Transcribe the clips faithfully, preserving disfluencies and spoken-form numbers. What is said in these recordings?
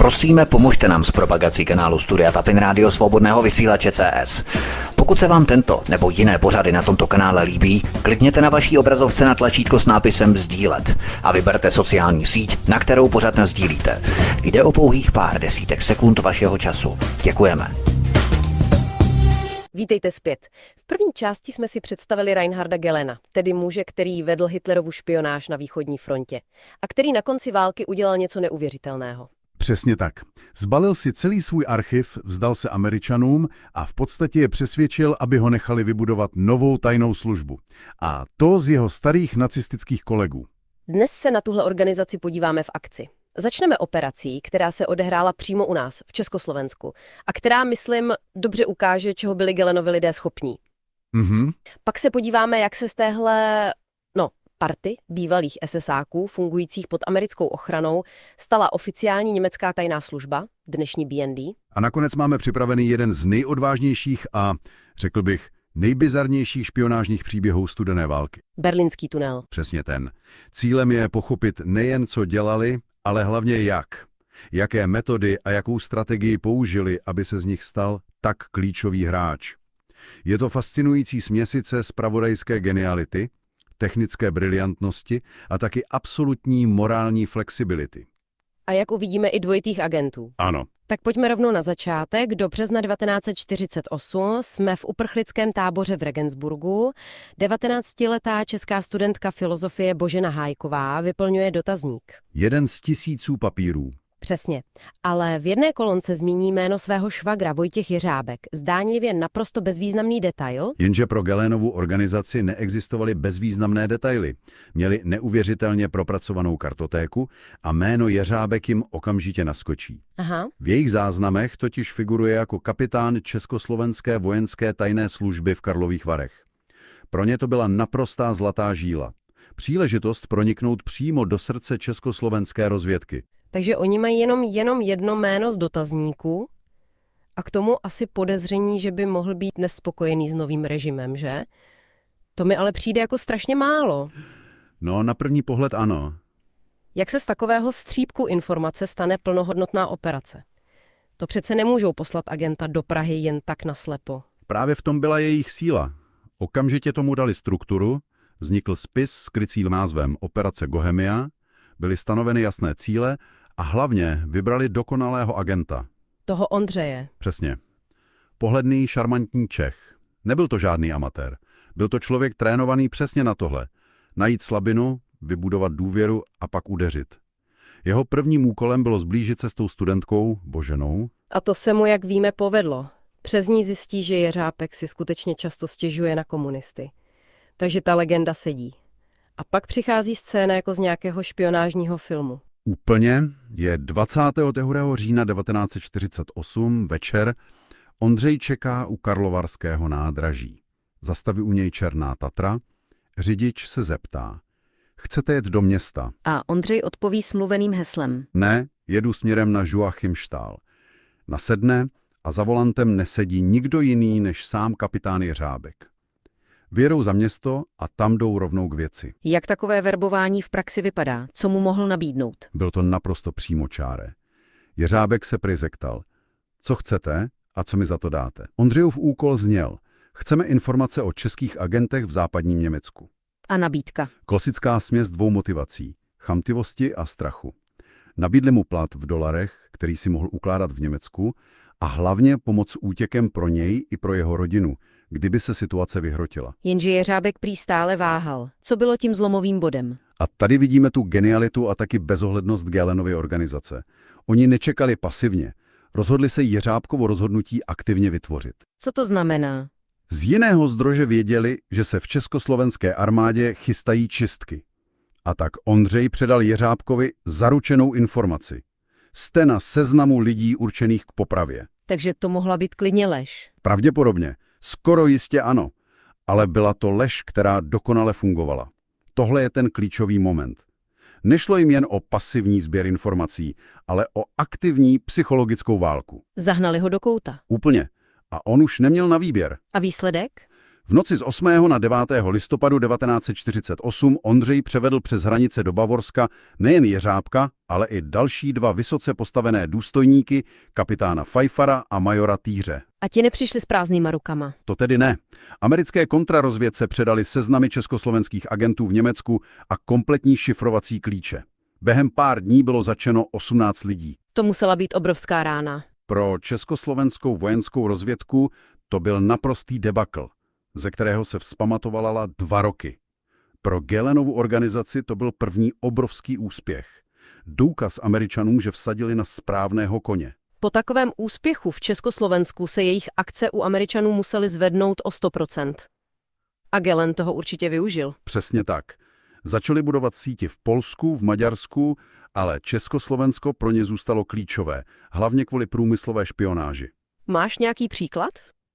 Prosíme, pomožte nám s propagací kanálu Studia Tapin Rádio Svobodného vysílače C S. Pokud se vám tento nebo jiné pořady na tomto kanále líbí, klikněte na vaší obrazovce na tlačítko s nápisem sdílet a vyberte sociální síť, na kterou pořad nasdílíte. Jde o pouhých pár desítek sekund vašeho času. Děkujeme. Vítejte zpět. V první části jsme si představili Reinharda Gellena, tedy muže, který vedl Hitlerovu špionáž na východní frontě a který na konci války udělal něco neuvěřitelného. Přesně tak. Zbalil si celý svůj archiv, vzdal se Američanům a v podstatě je přesvědčil, aby ho nechali vybudovat novou tajnou službu. A to z jeho starých nacistických kolegů. Dnes se na tuhle organizaci podíváme v akci. Začneme operací, která se odehrála přímo u nás, v Československu, a která, myslím, dobře ukáže, čeho byli Gellenovi lidé schopní. Mhm. Pak se podíváme, jak se z téhle, no, party bývalých esesáků, fungujících pod americkou ochranou, stala oficiální německá tajná služba, dnešní B N D. A nakonec máme připravený jeden z nejodvážnějších a, řekl bych, nejbizarnějších špionážních příběhů studené války. Berlínský tunel. Přesně ten. Cílem je pochopit nejen, co dělali, ale hlavně jak. Jaké metody a jakou strategii použili, aby se z nich stal tak klíčový hráč. Je to fascinující směsice zpravodajské geniality, technické briliantnosti a taky absolutní morální flexibility. A jak uvidíme, i dvojitých agentů. Ano. Tak pojďme rovnou na začátek. Do března devatenáct set čtyřicet osm jsme v uprchlickém táboře v Regensburgu. devatenáctiletá česká studentka filozofie Božena Hájková vyplňuje dotazník. Jeden z tisíců papírů. Přesně. Ale v jedné kolonce zmíní jméno svého švagra Vojtěch Jeřábek. Zdánlivě naprosto bezvýznamný detail. Jenže pro Gellenovu organizaci neexistovaly bezvýznamné detaily. Měli neuvěřitelně propracovanou kartotéku a jméno Jeřábek jim okamžitě naskočí. Aha. V jejich záznamech totiž figuruje jako kapitán Československé vojenské tajné služby v Karlových Varech. Pro ně to byla naprostá zlatá žíla. Příležitost proniknout přímo do srdce československé rozvědky. Takže oni mají jenom, jenom jedno jméno z dotazníku a k tomu asi podezření, že by mohl být nespokojený s novým režimem, že? To mi ale přijde jako strašně málo. No, na první pohled ano. Jak se z takového střípku informace stane plnohodnotná operace? To přece nemůžou poslat agenta do Prahy jen tak naslepo. Právě v tom byla jejich síla. Okamžitě tomu dali strukturu, vznikl spis s krycím názvem Operace Bohemia, byly stanoveny jasné cíle a hlavně vybrali dokonalého agenta. Toho Ondřeje. Přesně. Pohledný, šarmantní Čech. Nebyl to žádný amatér. Byl to člověk trénovaný přesně na tohle. Najít slabinu, vybudovat důvěru a pak udeřit. Jeho prvním úkolem bylo zblížit se s tou studentkou, Boženou. A to se mu, jak víme, povedlo. Přes ní zjistí, že Jeřábek si skutečně často stěžuje na komunisty. Takže ta legenda sedí. A pak přichází scéna jako z nějakého špionážního filmu. Úplně je dvacátého druhého října devatenáct set čtyřicet osm večer. Ondřej čeká u karlovarského nádraží. Zastaví u něj černá Tatra. Řidič se zeptá. Chcete jet do města? A Ondřej odpoví smluveným heslem. Ne, jedu směrem na Joachimstál. Nasedne a za volantem nesedí nikdo jiný než sám kapitán Jeřábek. Vyjedou za město a tam jdou rovnou k věci. Jak takové verbování v praxi vypadá? Co mu mohl nabídnout? Byl to naprosto přímočáré. Jeřábek se prý zeptal. Co chcete a co mi za to dáte? Ondřejův úkol zněl. Chceme informace o českých agentech v západním Německu. A nabídka? Klasická směs dvou motivací. Chamtivosti a strachu. Nabídli mu plat v dolarech, který si mohl ukládat v Německu, a hlavně pomoc útěkem pro něj i pro jeho rodinu, kdyby se situace vyhrotila. Jenže Jeřábek prý stále váhal. Co bylo tím zlomovým bodem? A tady vidíme tu genialitu a taky bezohlednost Gellenovy organizace. Oni nečekali pasivně. Rozhodli se Jeřábkovo rozhodnutí aktivně vytvořit. Co to znamená? Z jiného zdroje věděli, že se v československé armádě chystají čistky. A tak Ondřej předal Jeřábkovi zaručenou informaci. Jste na seznamu lidí určených k popravě. Takže to mohla být klidně lež. Pravděpodobně. Skoro jistě ano. Ale byla to lež, která dokonale fungovala. Tohle je ten klíčový moment. Nešlo jim jen o pasivní sběr informací, ale o aktivní psychologickou válku. Zahnali ho do kouta. Úplně. A on už neměl na výběr. A výsledek? V noci z osmého na devátého listopadu devatenáct set čtyřicet osm Ondřej převedl přes hranice do Bavorska nejen Jeřábka, ale i další dva vysoce postavené důstojníky, kapitána Pfeiffera a majora Týře. A ti nepřišli s prázdnýma rukama. To tedy ne. Americké kontrarozvědce předali seznamy československých agentů v Německu a kompletní šifrovací klíče. Během pár dní bylo zatčeno osmnáct lidí. To musela být obrovská rána. Pro československou vojenskou rozvědku to byl naprostý debakl, ze kterého se vzpamatovala dva roky. Pro Gälenovu organizaci to byl první obrovský úspěch. Důkaz Američanům, že vsadili na správného koně. Po takovém úspěchu v Československu se jejich akce u Američanů musely zvednout o sto procent. A Gälen toho určitě využil. Přesně tak. Začali budovat síti v Polsku, v Maďarsku, ale Československo pro ně zůstalo klíčové, hlavně kvůli průmyslové špionáži. Máš nějaký příklad?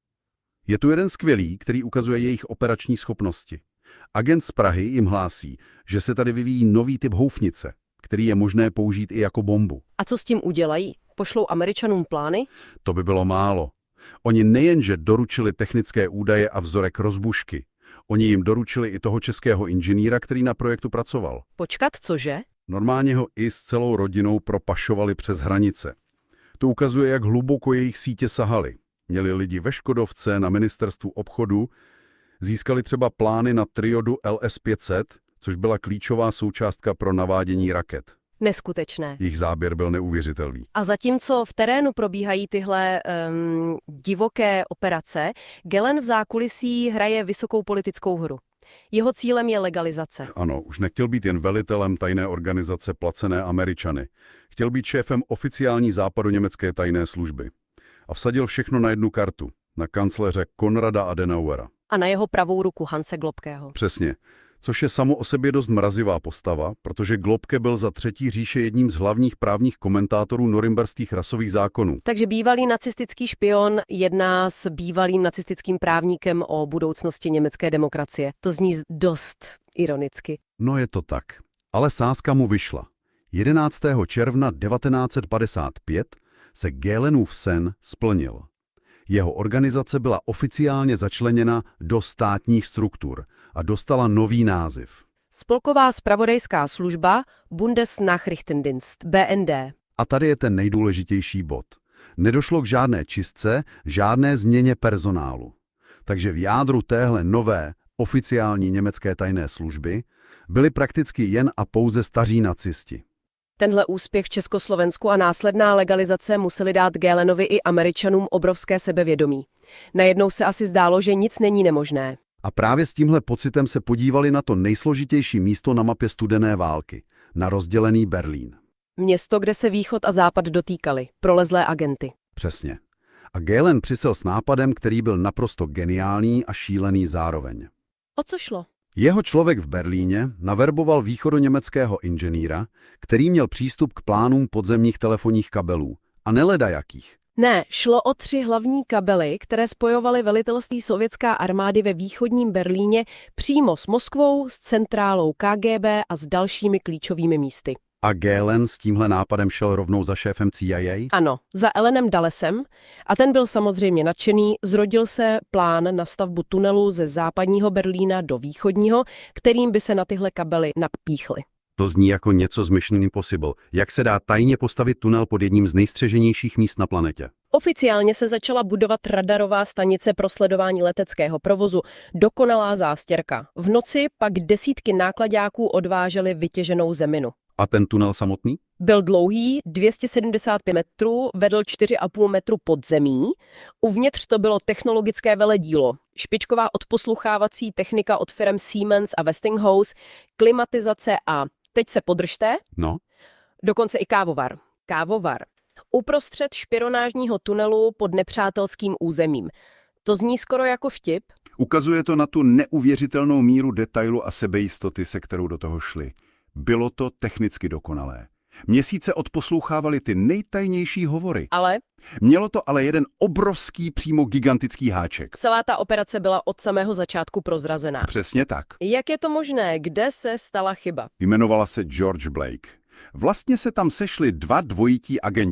Je tu jeden skvělý, který ukazuje jejich operační schopnosti. Agent z Prahy jim hlásí, že se tady vyvíjí nový typ houfnice, který je možné použít i jako bombu. A co s tím udělají? Pošlou Američanům plány? To by bylo málo. Oni nejenže doručili technické údaje a vzorek rozbušky, oni jim doručili i toho českého inženýra, který na projektu pracoval. Počkat, cože? Normálně ho i s celou rodinou propašovali přes hranice. To ukazuje, jak hluboko jejich sítě sahaly. Měli lidi ve Škodovce, na ministerstvu obchodu, získali třeba plány na triodu L S pět set, což byla klíčová součástka pro navádění raket. Neskutečné. Jejich záběr byl neuvěřitelný. A zatímco v terénu probíhají tyhle um, divoké operace, Gälen v zákulisí hraje vysokou politickou hru. Jeho cílem je legalizace. Ano, už nechtěl být jen velitelem tajné organizace placené Američany. Chtěl být šéfem oficiální západoněmecké tajné služby. A vsadil všechno na jednu kartu, na kancléře Konrada Adenauera. A na jeho pravou ruku Hanse Globkého. Přesně. Což je samo o sobě dost mrazivá postava, protože Globke byl za Třetí říše jedním z hlavních právních komentátorů norimberských rasových zákonů. Takže bývalý nacistický špion jedná s bývalým nacistickým právníkem o budoucnosti německé demokracie. To zní dost ironicky. No je to tak. Ale sázka mu vyšla. jedenáctého června devatenáct set padesát pět se Gälenův sen splnil. Jeho organizace byla oficiálně začleněna do státních struktur a dostala nový název. Spolková zpravodajská služba Bundesnachrichtendienst, B N D. A tady je ten nejdůležitější bod. Nedošlo k žádné čistce, žádné změně personálu. Takže v jádru téhle nové, oficiální německé tajné služby byli prakticky jen a pouze staří nacisti. Tenhle úspěch v Československu a následná legalizace museli dát Gälenovi i Američanům obrovské sebevědomí. Najednou se asi zdálo, že nic není nemožné. A právě s tímhle pocitem se podívali na to nejsložitější místo na mapě studené války, na rozdělený Berlín. Město, kde se východ a západ dotýkali, prolezlé agenty. Přesně. A Gälen přisel s nápadem, který byl naprosto geniální a šílený zároveň. O co šlo? Jeho člověk v Berlíně naverboval východoněmeckého inženýra, který měl přístup k plánům podzemních telefonních kabelů. A neledajakých. Ne, šlo o tři hlavní kabely, které spojovaly velitelství sovětská armády ve východním Berlíně přímo s Moskvou, s centrálou K G B a s dalšími klíčovými místy. A Gälen s tímhle nápadem šel rovnou za šéfem C I A? Ano, za Allenem Dullesem, a ten byl samozřejmě nadšený, zrodil se plán na stavbu tunelu ze západního Berlína do východního, kterým by se na tyhle kabely napíchly. To zní jako něco z Mission Impossible. Jak se dá tajně postavit tunel pod jedním z nejstřeženějších míst na planetě? Oficiálně se začala budovat radarová stanice pro sledování leteckého provozu, dokonalá zástěrka. V noci pak desítky nákladáků odvážely vytěženou zeminu. A ten tunel samotný? Byl dlouhý, dvě stě sedmdesát pět metrů, vedl čtyři a půl metru pod zemí. Uvnitř to bylo technologické veledílo. Špičková odposluchávací technika od firem Siemens a Westinghouse, klimatizace a, teď se podržte, No. dokonce i kávovar. Kávovar. Uprostřed špionážního tunelu pod nepřátelským územím. To zní skoro jako vtip. Ukazuje to na tu neuvěřitelnou míru detailu a sebejistoty, se kterou do toho šli. Bylo to technicky dokonalé. Měsíce odposlouchávali ty nejtajnější hovory. Ale Mělo to ale jeden obrovský, přímo gigantický háček. celá ta operace byla od samého začátku prozrazená. Přesně tak. Jak je to možné? Kde se stala chyba? Jmenovala se George Blake. Vlastně se tam sešli dva dvojití agenti.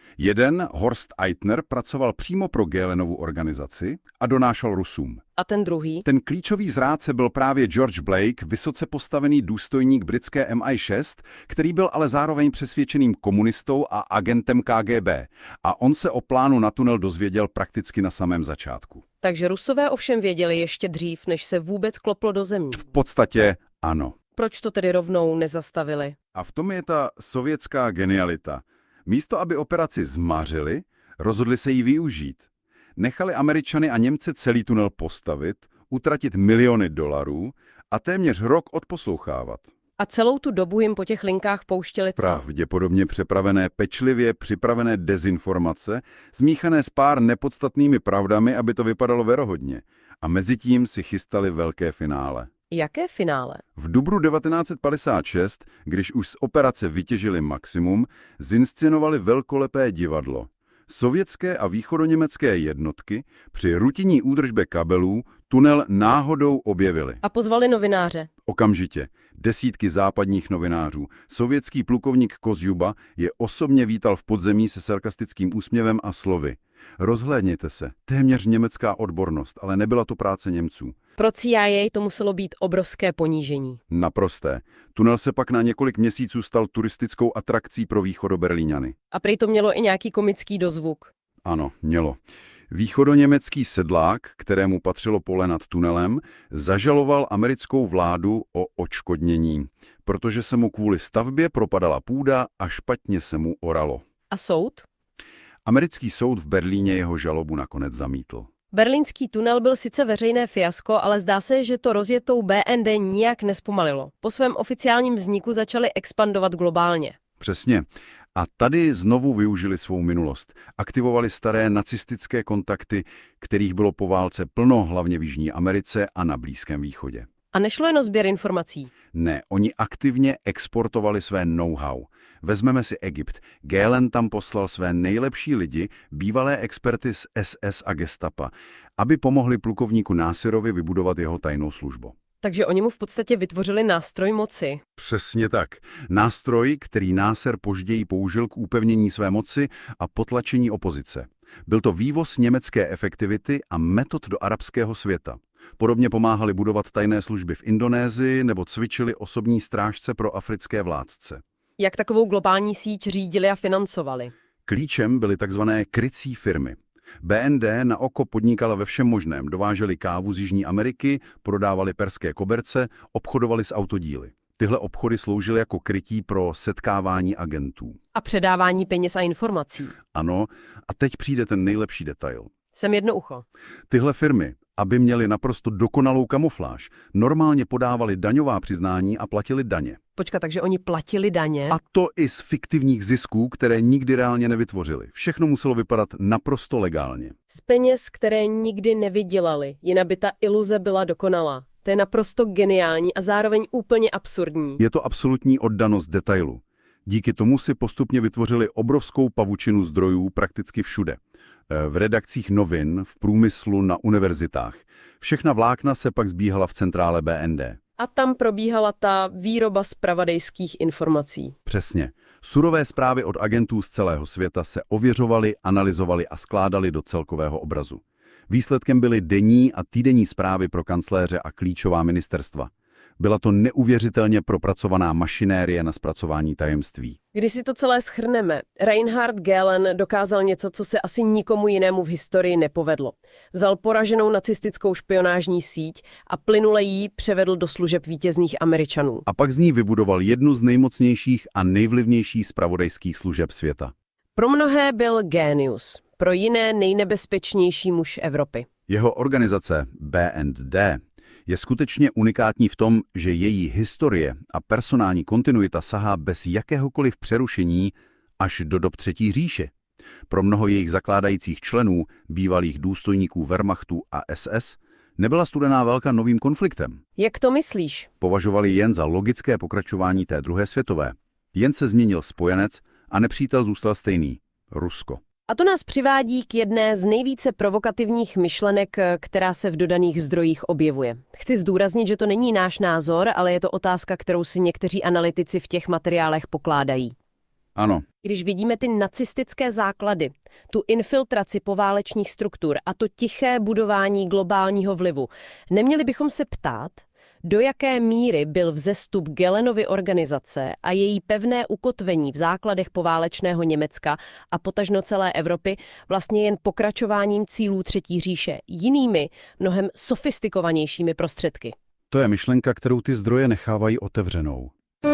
Jeden, Horst Eitner, pracoval přímo pro Gälenovu organizaci a donášel Rusům. A ten druhý? Ten klíčový zrádce byl právě George Blake, vysoce postavený důstojník britské M I šest, který byl ale zároveň přesvědčeným komunistou a agentem K G B. A on se o plánu na tunel dozvěděl prakticky na samém začátku. Takže Rusové ovšem věděli ještě dřív, než se vůbec kloplo do zemí. V podstatě ano. Proč to tedy rovnou nezastavili? A v tom je ta sovětská genialita. Místo, aby operaci zmařili, rozhodli se ji využít. Nechali Američany a Němce celý tunel postavit, utratit miliony dolarů a téměř rok odposlouchávat. A celou tu dobu jim po těch linkách pouštěli co? Pravděpodobně přepravené pečlivě připravené dezinformace, smíchané s pár nepodstatnými pravdami, aby to vypadalo věrohodně. A mezitím si chystali velké finále. Jaké finále? V dubnu devatenáct set padesát šest, když už z operace vytěžili maximum, zinscenovali velkolepé divadlo. Sovětské a východoněmecké jednotky při rutinní údržbě kabelů tunel náhodou objevili. A pozvali novináře. Okamžitě. Desítky západních novinářů. Sovětský plukovník Kozjuba je osobně vítal v podzemí se sarkastickým úsměvem a slovy. Rozhlédněte se, téměř německá odbornost, ale nebyla to práce Němců. Pro C I A to muselo být obrovské ponížení. Naprosté. Tunel se pak na několik měsíců stal turistickou atrakcí pro východoberlíňany. A prý to mělo i nějaký komický dozvuk. Ano, mělo. Východoněmecký sedlák, kterému patřilo pole nad tunelem, zažaloval americkou vládu o odškodnění, protože se mu kvůli stavbě propadala půda a špatně se mu oralo. A soud? Americký soud v Berlíně jeho žalobu nakonec zamítl. Berlínský tunel byl sice veřejné fiasko, ale zdá se, že to rozjetou B N D nijak nespomalilo. Po svém oficiálním vzniku začali expandovat globálně. Přesně. A tady znovu využili svou minulost. Aktivovali staré nacistické kontakty, kterých bylo po válce plno, hlavně v Jižní Americe a na Blízkém východě. A nešlo jen o sběr informací. Ne, oni aktivně exportovali své know-how. Vezmeme si Egypt. Gehlen tam poslal své nejlepší lidi, bývalé experty z S S a Gestapa, aby pomohli plukovníku Násirovi vybudovat jeho tajnou službu. Takže oni mu v podstatě vytvořili nástroj moci. Přesně tak. Nástroj, který Násir později použil k upevnění své moci a potlačení opozice. Byl to vývoz německé efektivity a metod do arabského světa. Podobně pomáhali budovat tajné služby v Indonésii nebo cvičili osobní strážce pro africké vládce. Jak takovou globální síť řídili a financovali? Klíčem byly takzvané krycí firmy. B N D na oko podnikala ve všem možném. Dováželi kávu z Jižní Ameriky, prodávali perské koberce, obchodovali s autodíly. Tyhle obchody sloužily jako krytí pro setkávání agentů. A předávání peněz a informací. Ano, a teď přijde ten nejlepší detail. Jsem jedno ucho. Tyhle firmy, aby měly naprosto dokonalou kamufláž, normálně podávali daňová přiznání a platili daně. Počkat, takže oni platili daně? A to i z fiktivních zisků, které nikdy reálně nevytvořili. Všechno muselo vypadat naprosto legálně. Z peněz, které nikdy nevydělali, jinak by ta iluze byla dokonalá. To je naprosto geniální a zároveň úplně absurdní. Je to absolutní oddanost detailu. Díky tomu si postupně vytvořili obrovskou pavučinu zdrojů prakticky všude. V redakcích novin, v průmyslu, na univerzitách. Všechna vlákna se pak zbíhala v centrále B N D. A tam probíhala ta výroba zpravodajských informací. Přesně. Surové zprávy od agentů z celého světa se ověřovaly, analyzovaly a skládaly do celkového obrazu. Výsledkem byly denní a týdenní zprávy pro kancléře a klíčová ministerstva. Byla to neuvěřitelně propracovaná mašinérie na zpracování tajemství. Když si to celé shrneme, Reinhard Gehlen dokázal něco, co se asi nikomu jinému v historii nepovedlo. Vzal poraženou nacistickou špionážní síť a plynule jí převedl do služeb vítězných Američanů. A pak z ní vybudoval jednu z nejmocnějších a nejvlivnějších zpravodajských služeb světa. Pro mnohé byl génius, pro jiné nejnebezpečnější muž Evropy. Jeho organizace B N D je skutečně unikátní v tom, že její historie a personální kontinuita sahá bez jakéhokoliv přerušení až do dob Třetí říše. Pro mnoho jejich zakládajících členů, bývalých důstojníků Wehrmachtu a S S, nebyla studená válka novým konfliktem. Jak to myslíš? Považovali jen za logické pokračování té druhé světové. Jen se změnil spojenec a nepřítel zůstal stejný – Rusko. A to nás přivádí k jedné z nejvíce provokativních myšlenek, která se v dodaných zdrojích objevuje. Chci zdůraznit, že to není náš názor, ale je to otázka, kterou si někteří analytici v těch materiálech pokládají. Ano. Když vidíme ty nacistické základy, tu infiltraci poválečných struktur a to tiché budování globálního vlivu, neměli bychom se ptát, do jaké míry byl vzestup Gehlenovy organizace a její pevné ukotvení v základech poválečného Německa a potažno celé Evropy vlastně jen pokračováním cílů Třetí říše jinými, mnohem sofistikovanějšími prostředky. To je myšlenka, kterou ty zdroje nechávají otevřenou.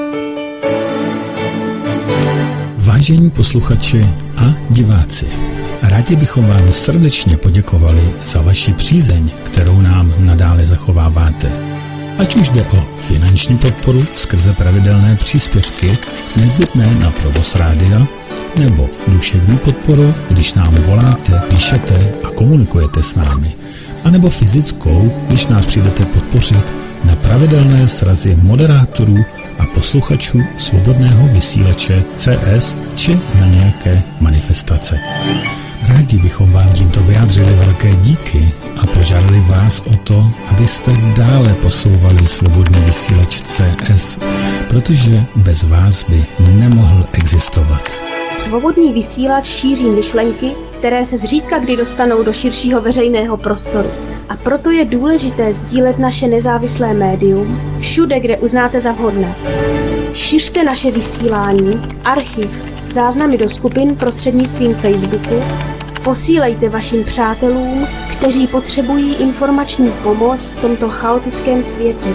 Vážení posluchači a diváci, rádi bychom vám srdečně poděkovali za vaši přízeň, kterou nám nadále zachováváte. Ať už jde o finanční podporu skrze pravidelné příspěvky nezbytné na provoz rádia, nebo duševní podporu, když nám voláte, píšete a komunikujete s námi, anebo fyzickou, když nás přijdete podpořit na pravidelné srazy moderátorů a posluchačů svobodného vysílače C S či na nějaké manifestace. Rádi bychom vám tímto vyjádřili velké díky a požádali vás o to, abyste dále posouvali svobodný vysílač C S, protože bez vás by nemohl existovat. Svobodný vysílač šíří myšlenky, které se zřídka kdy dostanou do širšího veřejného prostoru. A proto je důležité sdílet naše nezávislé médium všude, kde uznáte za vhodné. Šiřte naše vysílání, archiv, záznamy do skupin prostřednictvím Facebooku, posílejte vašim přátelům, kteří potřebují informační pomoc v tomto chaotickém světě.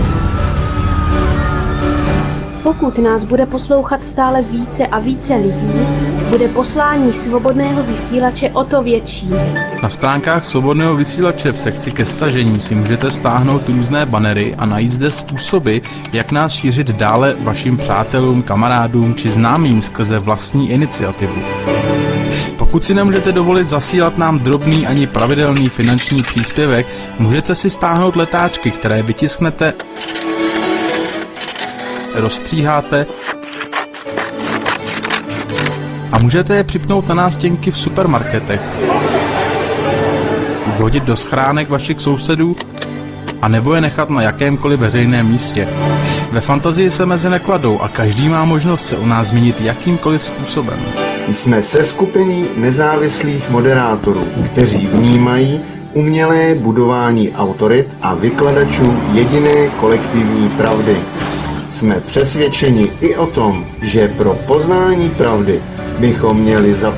Pokud nás bude poslouchat stále více a více lidí, bude poslání svobodného vysílače o to větší. Na stránkách svobodného vysílače v sekci ke stažení si můžete stáhnout různé banery a najít zde způsoby, jak nás šířit dále vašim přátelům, kamarádům či známým skrze vlastní iniciativu. Pokud si nemůžete dovolit zasílat nám drobný ani pravidelný finanční příspěvek, můžete si stáhnout letáčky, které vytisknete, rozstříháte a můžete je připnout na nástěnky v supermarketech, vhodit do schránek vašich sousedů a nebo je nechat na jakémkoliv veřejném místě. Ve fantazii se meze nekladou a každý má možnost se o nás zmínit jakýmkoliv způsobem. Jsme seskupení nezávislých moderátorů, kteří vnímají umělé budování autorit a vykladačů jediné kolektivní pravdy. Jsme přesvědčeni i o tom, že pro poznání pravdy bychom měli zapojit